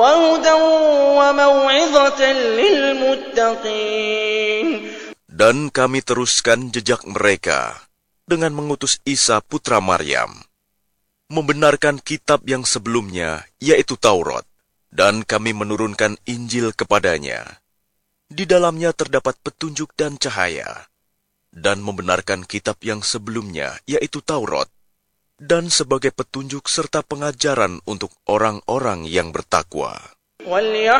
وهدى وموعظة للمتقين. Dan kami teruskan jejak mereka dengan mengutus Isa putra Maryam, membenarkan kitab yang sebelumnya, yaitu Taurat, dan kami menurunkan Injil kepadanya. Di dalamnya terdapat petunjuk dan cahaya, dan membenarkan kitab yang sebelumnya, yaitu Taurat, dan sebagai petunjuk serta pengajaran untuk orang-orang yang bertakwa.